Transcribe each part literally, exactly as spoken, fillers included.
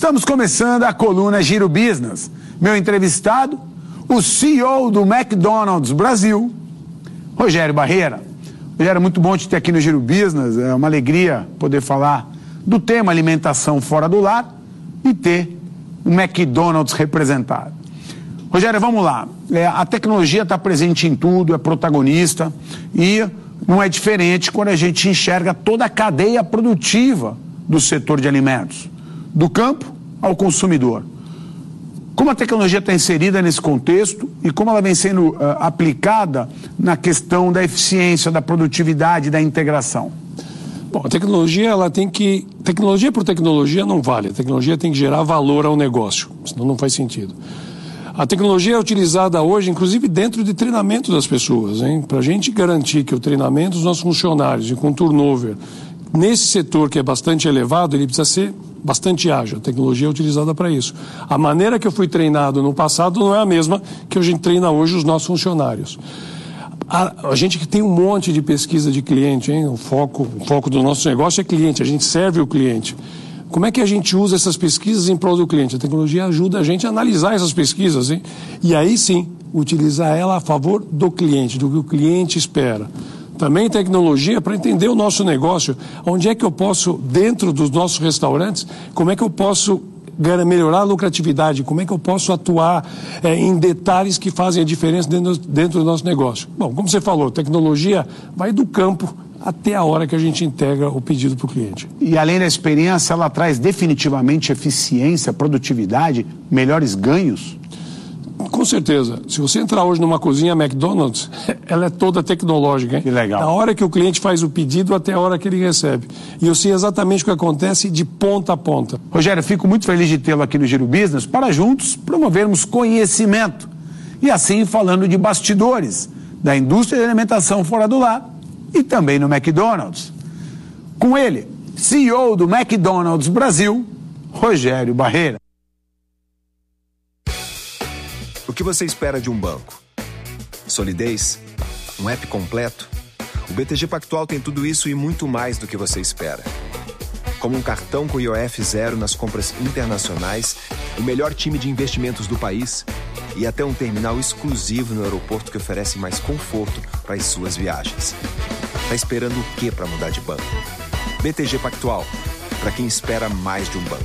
Estamos começando a coluna Giro Business. Meu entrevistado, o C E O do McDonald's Brasil, Rogério Barreira. Rogério, é muito bom te ter aqui no Giro Business. É uma alegria poder falar do tema alimentação fora do lar e ter o McDonald's representado. Rogério, vamos lá. É, a tecnologia está presente em tudo, é protagonista e não é diferente quando a gente enxerga toda a cadeia produtiva do setor de alimentos, do campo ao consumidor. Como a tecnologia está inserida nesse contexto e como ela vem sendo uh, aplicada na questão da eficiência, da produtividade, da integração? Bom, a tecnologia, ela tem que... Tecnologia por tecnologia não vale. A tecnologia tem que gerar valor ao negócio, senão não faz sentido. A tecnologia é utilizada hoje, inclusive, dentro de treinamento das pessoas, hein? Para a gente garantir que o treinamento dos nossos funcionários e com turnover, nesse setor que é bastante elevado, ele precisa ser bastante ágil. A tecnologia é utilizada para isso. A maneira que eu fui treinado no passado não é a mesma que a gente treina hoje os nossos funcionários. A, a gente que tem um monte de pesquisa de cliente, hein? O foco, o foco do nosso negócio é cliente, a gente serve o cliente. Como é que a gente usa essas pesquisas em prol do cliente? A tecnologia ajuda a gente a analisar essas pesquisas, hein? E aí sim, utilizar ela a favor do cliente, do que o cliente espera. Também tecnologia para entender o nosso negócio, onde é que eu posso, dentro dos nossos restaurantes, como é que eu posso melhorar a lucratividade, como é que eu posso atuar é, em detalhes que fazem a diferença dentro, dentro do nosso negócio. Bom, como você falou, tecnologia vai do campo até a hora que a gente integra o pedido para o cliente. E além da experiência, ela traz definitivamente eficiência, produtividade, melhores ganhos? Com certeza. Se você entrar hoje numa cozinha McDonald's, ela é toda tecnológica, hein? Que legal. Da hora que o cliente faz o pedido até a hora que ele recebe. E eu sei exatamente o que acontece de ponta a ponta. Rogério, fico muito feliz de tê-lo aqui no Giro Business para juntos promovermos conhecimento. E assim falando de bastidores da indústria de alimentação fora do lar e também no McDonald's. Com ele, C E O do McDonald's Brasil, Rogério Barreira. O que você espera de um banco? Solidez? Um app completo? O B T G Pactual tem tudo isso e muito mais do que você espera. Como um cartão com I O F zero nas compras internacionais, o melhor time de investimentos do país e até um terminal exclusivo no aeroporto que oferece mais conforto para as suas viagens. Tá esperando o quê para mudar de banco? B T G Pactual, para quem espera mais de um banco.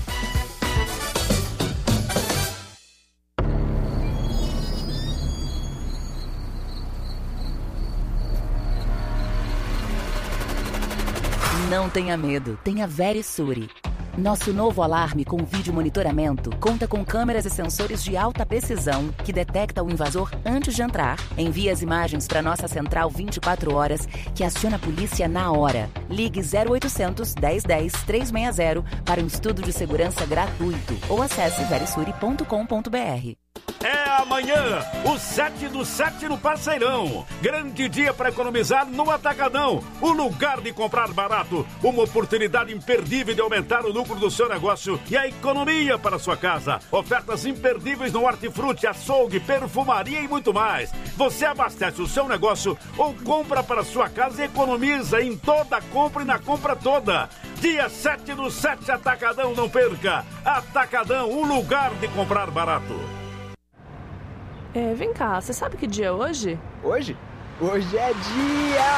Não tenha medo, tenha Verisure. Nosso novo alarme com vídeo monitoramento conta com câmeras e sensores de alta precisão que detecta o invasor antes de entrar, envia as imagens para nossa central vinte e quatro horas, que aciona a polícia na hora. Ligue zero oitocentos, dez dez, trezentos e sessenta para um estudo de segurança gratuito ou acesse verisure ponto com ponto br. É amanhã, o sete do sete no Parceirão. Grande dia para economizar no Atacadão. O lugar de comprar barato. Uma oportunidade imperdível de aumentar o lucro do seu negócio e a economia para a sua casa. Ofertas imperdíveis no hortifruti, açougue, perfumaria e muito mais. Você abastece o seu negócio ou compra para a sua casa e economiza em toda a compra e na compra toda. Dia sete do sete, Atacadão, não perca. Atacadão, um lugar de comprar barato. É, vem cá, você sabe que dia é hoje? Hoje? Hoje é dia...